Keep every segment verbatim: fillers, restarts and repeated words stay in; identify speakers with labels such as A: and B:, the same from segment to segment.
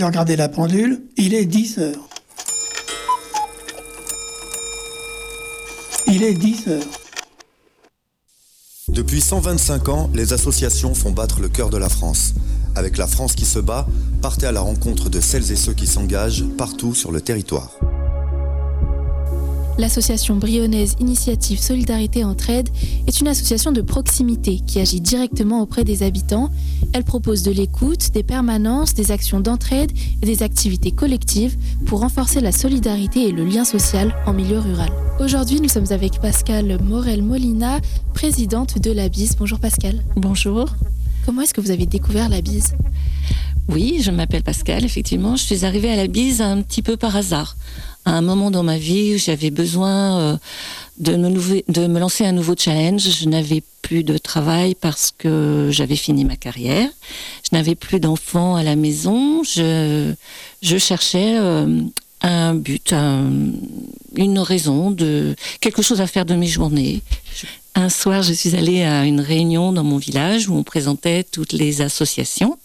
A: de regarder la pendule, il est dix heures. Il est dix heures.
B: Depuis cent vingt-cinq ans, les associations font battre le cœur de la France. Avec La France qui se bat, partez à la rencontre de celles et ceux qui s'engagent partout sur le territoire.
C: L'association brionnnaise Initiative Solidarité Entraide est une association de proximité qui agit directement auprès des habitants. Elle propose de l'écoute, des permanences, des actions d'entraide et des activités collectives pour renforcer la solidarité et le lien social en milieu rural. Aujourd'hui, nous sommes avec Pascale Morel-Molina, présidente de la B I S. Bonjour Pascale.
D: Bonjour.
C: Comment est-ce que vous avez découvert la B I S ?
D: Oui, je m'appelle Pascale, effectivement. Je suis arrivée à la B I S un petit peu par hasard. À un moment dans ma vie où j'avais besoin euh, de, me nouveau, de me lancer un nouveau challenge. Je n'avais plus de travail parce que j'avais fini ma carrière. Je n'avais plus d'enfants à la maison. Je, je cherchais euh, un but, un, une raison, de quelque chose à faire de mes journées. Un soir, je suis allée à une réunion dans mon village où on présentait toutes les associations.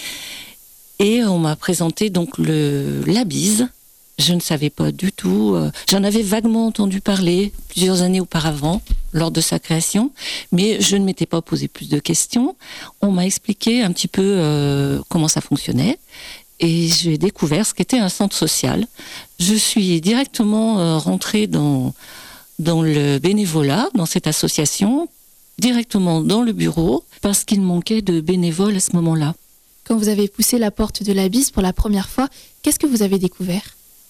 D: Et on m'a présenté donc le, la B I S. Je ne savais pas du tout. Euh, j'en avais vaguement entendu parler plusieurs années auparavant, lors de sa création, mais je ne m'étais pas posé plus de questions. On m'a expliqué un petit peu euh, comment ça fonctionnait, et j'ai découvert ce qu'était un centre social. Je suis directement euh, rentrée dans, dans le bénévolat, dans cette association, directement dans le bureau, parce qu'il manquait de bénévoles à ce moment-là.
C: Quand vous avez poussé la porte de la B I S pour la première fois, qu'est-ce que vous avez découvert ?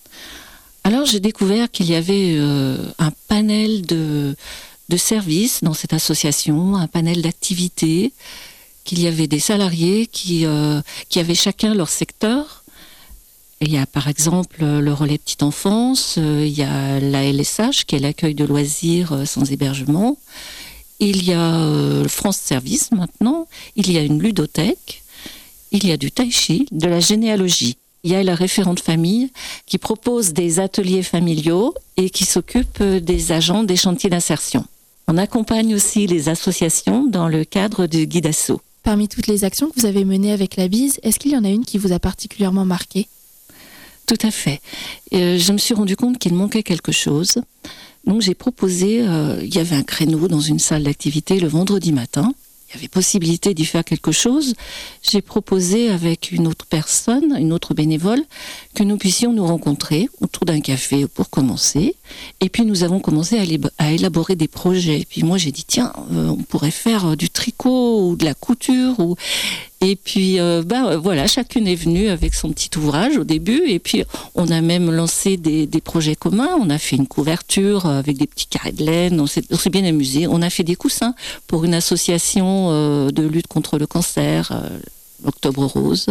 D: Alors j'ai découvert qu'il y avait euh, un panel de, de services dans cette association, un panel d'activités, qu'il y avait des salariés qui, euh, qui avaient chacun leur secteur. Il y a par exemple le relais petite enfance, euh, il y a la L S H qui est l'accueil de loisirs euh, sans hébergement, il y a euh, France Service maintenant, il y a une ludothèque, il y a du tai chi, de la généalogie. Il y a la référente famille qui propose des ateliers familiaux et qui s'occupe des agents des chantiers d'insertion. On accompagne aussi les associations dans le cadre du guide asso.
C: Parmi toutes les actions que vous avez menées avec la B I S, est-ce qu'il y en a une qui vous a particulièrement marqué ?
D: Tout à fait. Euh, je me suis rendu compte qu'il manquait quelque chose. Donc j'ai proposé, euh, il y avait un créneau dans une salle d'activité le vendredi matin. Il y avait possibilité d'y faire quelque chose. J'ai proposé avec une autre personne, une autre bénévole, que nous puissions nous rencontrer autour d'un café pour commencer. Et puis nous avons commencé à, élab- à élaborer des projets. Et puis moi j'ai dit tiens, euh, on pourrait faire du tricot ou de la couture. Ou... Et puis euh, ben voilà, chacune est venue avec son petit ouvrage au début. Et puis on a même lancé des, des projets communs. On a fait une couverture avec des petits carrés de laine. On s'est, on s'est bien amusé. On a fait des coussins pour une association de lutte contre le cancer, euh, l'Octobre Rose.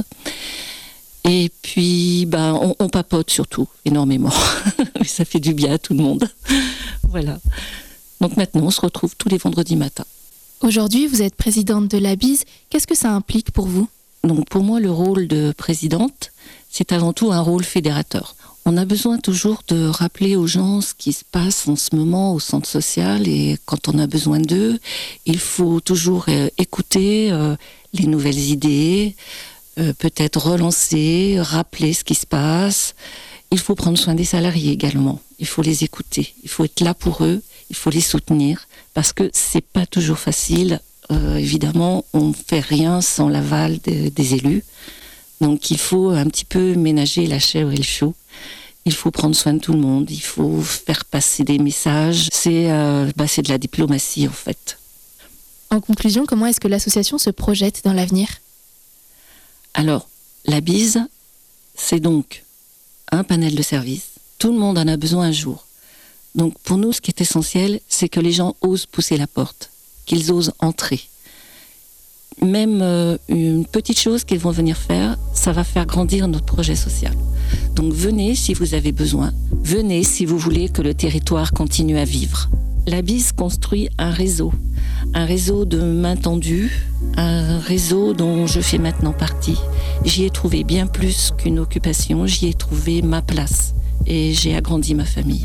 D: Et puis, ben, on, on papote surtout, énormément. Ça fait du bien à tout le monde. Voilà. Donc maintenant, on se retrouve tous les vendredis matins.
C: Aujourd'hui, vous êtes présidente de la B I S. Qu'est-ce que ça implique pour vous ?
D: Donc pour moi, le rôle de présidente, c'est avant tout un rôle fédérateur. On a besoin toujours de rappeler aux gens ce qui se passe en ce moment au centre social, et quand on a besoin d'eux, il faut toujours euh, écouter euh, les nouvelles idées, euh, peut-être relancer, rappeler ce qui se passe. Il faut prendre soin des salariés également, il faut les écouter, il faut être là pour eux, il faut les soutenir, parce que c'est pas toujours facile. Euh, évidemment, on ne fait rien sans l'aval de, des élus, donc il faut un petit peu ménager la chèvre et le chou. Il faut prendre soin de tout le monde, il faut faire passer des messages. C'est, euh, bah, c'est de la diplomatie en fait.
C: En conclusion, comment est-ce que l'association se projette dans l'avenir ?
D: Alors, la B I S, c'est donc un panel de services. Tout le monde en a besoin un jour. Donc pour nous, ce qui est essentiel, c'est que les gens osent pousser la porte, qu'ils osent entrer. Même euh, une petite chose qu'ils vont venir faire, ça va faire grandir notre projet social. Donc venez si vous avez besoin, venez si vous voulez que le territoire continue à vivre. La B I S construit un réseau, un réseau de main tendue, un réseau dont je fais maintenant partie. J'y ai trouvé bien plus qu'une occupation, j'y ai trouvé ma place et j'ai agrandi ma famille.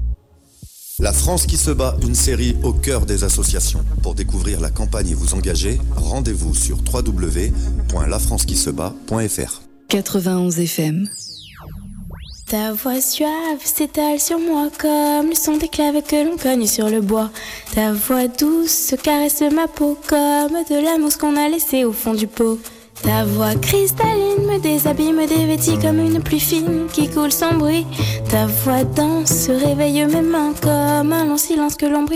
B: La France qui se bat, une série au cœur des associations. Pour découvrir la campagne et vous engager, rendez-vous sur w w w point la france qui se bat point f r.
E: quatre-vingt-onze F M.
F: Ta voix suave s'étale sur moi comme le son des claves que l'on cogne sur le bois. Ta voix douce caresse ma peau comme de la mousse qu'on a laissée au fond du pot. Ta voix cristalline me déshabille, me dévêtit comme une pluie fine qui coule sans bruit. Ta voix dense réveille mes mains comme un long silence que l'on brise.